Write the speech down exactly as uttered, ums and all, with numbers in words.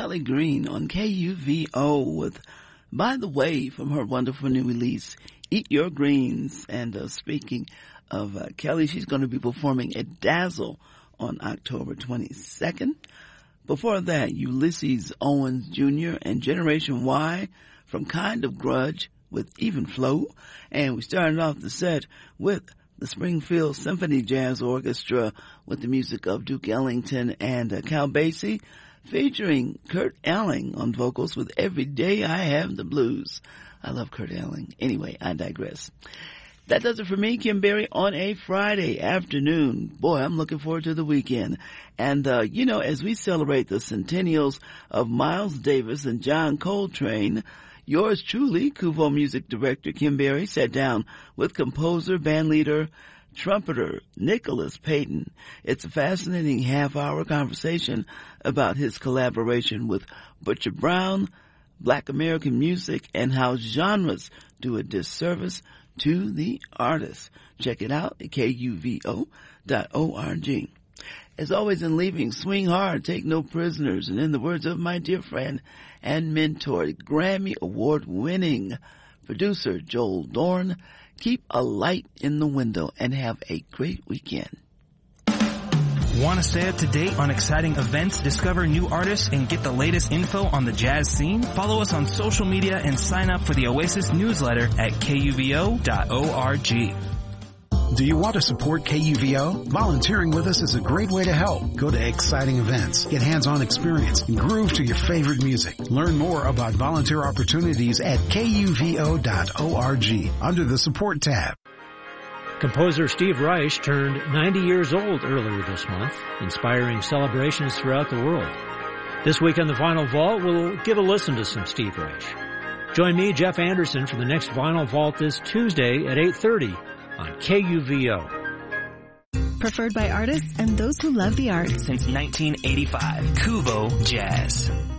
Kelly Green on K U V O with By the Way from her wonderful new release, Eat Your Greens. And uh, speaking of uh, Kelly, she's going to be performing at Dazzle on October twenty-second. Before that, Ulysses Owens Junior and Generation Y from Kind of Grudge with Even Flow. And we started off the set with the Springfield Symphony Jazz Orchestra with the music of Duke Ellington and uh, Cal Basie, featuring Kurt Elling on vocals with Every Day I Have the Blues. I love Kurt Elling. Anyway, I digress. That does it for me, Kim Berry, on a Friday afternoon. Boy, I'm looking forward to the weekend. And, uh, you know, as we celebrate the centennials of Miles Davis and John Coltrane, yours truly, Kuvo Music Director Kim Berry, sat down with composer, bandleader, trumpeter Nicholas Payton. It's a fascinating half-hour conversation about his collaboration with Butcher Brown, Black American music, and how genres do a disservice to the artist. Check it out at K U V O dot org. As always, in leaving, swing hard, take no prisoners, and in the words of my dear friend and mentor, Grammy Award-winning producer Joel Dorn, keep a light in the window and have a great weekend. Want to stay up to date on exciting events, discover new artists, and get the latest info on the jazz scene? Follow us on social media and sign up for the Oasis newsletter at K U V O dot org. Do you want to support K U V O? Volunteering with us is a great way to help. Go to exciting events, get hands-on experience, and groove to your favorite music. Learn more about volunteer opportunities at K U V O dot org under the Support tab. Composer Steve Reich turned ninety years old earlier this month, inspiring celebrations throughout the world. This week on the Vinyl Vault, we'll give a listen to some Steve Reich. Join me, Jeff Anderson, for the next Vinyl Vault this Tuesday at eight thirty on K U V O. Preferred by artists and those who love the arts. Since nineteen eighty-five, Kuvo Jazz.